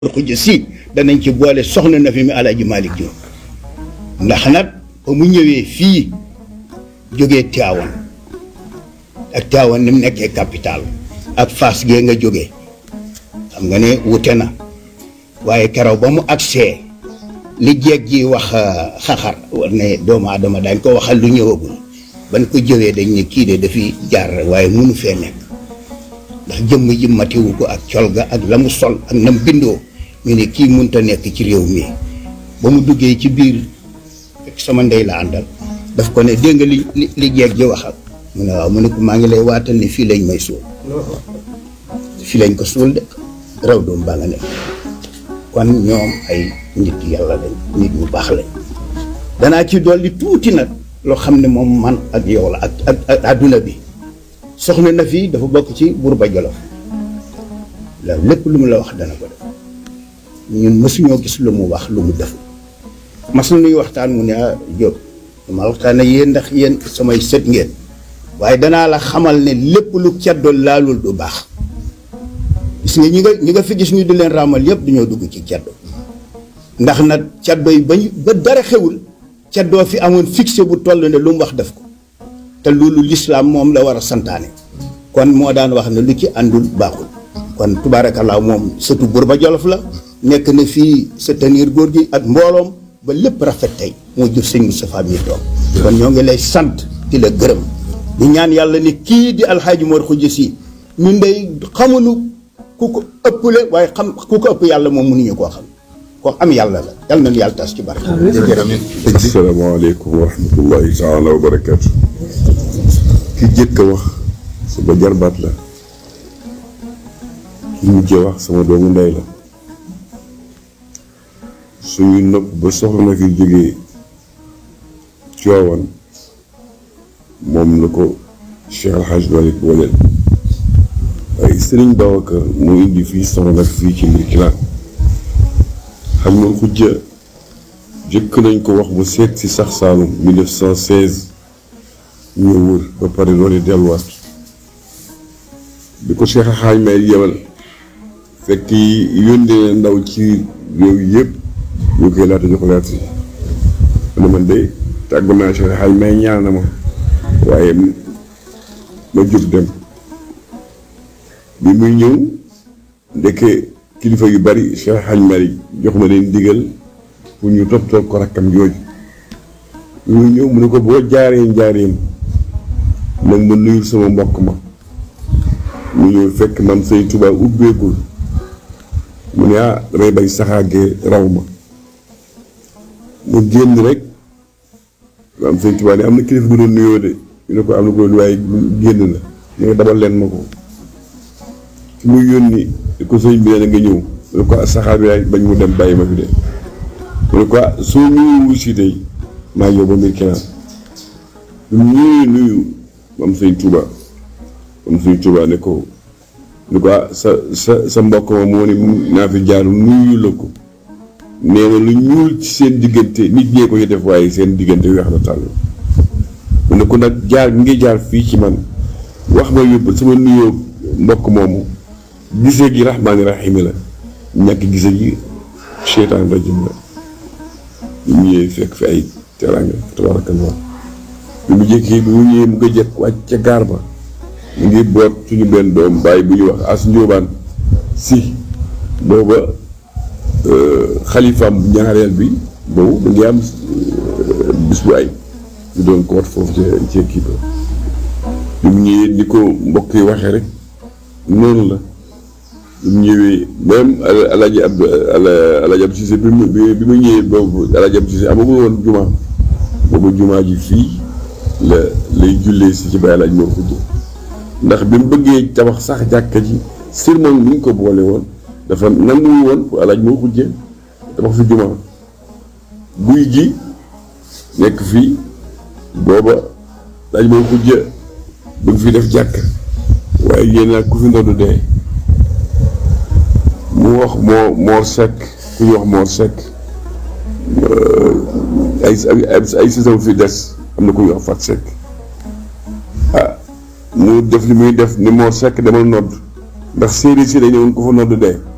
xuj si danañ ci boole soxna na fi mi Alaaji Malick Diop ndax nag ba mu ñëwee fii jógee Tivaouane ak Tivaouane ni mu nekkee capital ak Fass gee nga jógee xam nga ne wute na waaye keroog ba mu agsee li jeeg ji wax xaxar ne doomu aadama dañ ko waxal lu ñëwagul ban ko jëwee dañ ne kii de dafi jaar waaye mënu fee nekk ndax jëmm ji matiwu ko ak col ga ak la mu sol ak nam bindoo ñu ne kii mënta nekk ci réew mi ba mu duggee ci biir fekk sama ndey la àndal daf ko ne dégg nga li jeeg ji waxal mu ne waaw mu ne ko maa ngi lay waatal ne fii lañ may suul fii lañ ko suul de raw doom baa nga nekk kon ñoom ay nit yàlla lañ nit ñu baax lañ danaa ci dolli tuuti nag loo xam ne moom man ak yow la ak adduna bi soxna na fii dafa bokk ci Buurba Jolof la lépp lu mu la wax dana ko def ñun mësuñoo gis lu mu wax lu mu def mas nañuy waxtaan mu ne Diop dama waxtaan ak yéen ndax yéen samay sët ngeen waaye danaa la xamal ne lépp lu ceddo laalul du baax gis nga ñi nga fi gis ñu di leen ràmmal yëpp dañoo dugg ci ceddo ndax nag ceddo yi ba dara xewul ceddoo fi amoon fixé bu toll ne lu mu wax def ko te loolu lislaam moom la war a santaane kon moo daan wax ne lu ci àndul baaxul kon tubaarakallaa moom sëtu Buurba Jolof la nekk na fii sa tenir góor gi ak mbooloom ba lépp rafet tey moo jur sëñ Moustapha mi toog kon ñoo ngi lay sant di la gërëm di ñaan yàlla ne kii di alxaaji Mor Xuja Si ñun day xamuñu ku ko ëpple waaye xam ku ko ëpp yàlla moom mënuñu koo xam ko am yàlla la yal nañu yàlla tas ci barke. asalaamaaleykum wa rahmatullahi taala wa barakaatu. ki jëkk a wax sama jarbaat la ki mujjee wax sama doomu ndey la suñu nopp ba soxla na fi jógee Tiwaawan moom la ko Cheikh Al Hadj Malick booleel waaye Serigne Babacar mu indi fii soxla nag fii ci mbir kilaan xam nga xujja jëkk nañ ko wax mu seet si sax Saalum 1916 ñu wër ba pare loolu delluwaat bi ko Cheikh Al Hadj Malick yebal fekk yónnee ndaw ci réew yëpp ñu koy laata jox laat si ne man de tàggu naa Cheikh Al Hadj Malick ñaan na ma waaye ma jóg dem bi muy ñëw ndekke kilifa yu bari Cheikh Al Hadj Malick jox ma leen digal pour ñu toppatoo ko rakkam jooju bi muy ñëw mu ne ko boo jaaree njaareem nag ma nuyul sama mbokk ma mu ñëw fekk man Sëñ Tuubaa ubbeegul mu ne damay bay saxaagee raw ma mu génn rek am Sëñ Tuubaa ne am na kilifa bu doon nuyoo de ñu ne ko am na ko waaye génn na ñu ne dabal leen ma ko ki muy yónni ko sëñ bi ne nga ñëw mu ne ko saxaar bi laay bañ mu dem bàyyi ma fi de mu ne ko soo ñëwee wuusi tey maa yow ba mbir kenaan lu ñëwee nuyu am Sëñ Tuubaa am Sëñ Tuubaa ne ko sa mbokk ma moo ne naa fi jaar nuyu la ko nee na lu ñuul ci seen diggante nit ñee ko ci def waaye seen diggante weex na tàll mu ne ko nag jaar ngi jaar fii ci man wax ma yóbbal sama nuyoo mbokk moomu gisee gi rahmaani rahiimi la ñàkk gisee gi seytaan rajim la ñu ñëwee fekk fi ay teraanga tabarakallah bi mu jékkee bi mu ñëwee mu nga jekk wàcc ca gaar ba mu ngi boot suñu benn doom bàyyi bu ñuy wax as njóobaan si booba xalifaam ñaareel bi boobu mu ngi am bis bu ay ñu doon ko wat foofu ci kii ba bi mu ñëwee ni ko mbokk yi waxee rek noonu la bi mu ñëwee même Alaaji Abdou Cissé bi mu ñëwee boobu Alaaji Abdou Cissé amagul woon jumaa boobu jumaa ji fii lay jullee si ci Baay Alaaji Mor Xuja ndax bi mu bëggee tabax sax jàkka ji sermon bi ñu ko boole woon dafa nanguwul woon pour Alaaji Mor Xuja tabax fi jumaa guy gi nekk fii booba Alaaji Mor Xuja bëgg fi def jàkka waaye yéen a ku fi noddu dee mu wax Mor Seck ku ñu wax Mor Seck ay saison fi des am na ku ñu wax Fat Seck mu def li muy def ni Mor Seck demal nodd ndax séeréer si dañu woon ko fa nodd dee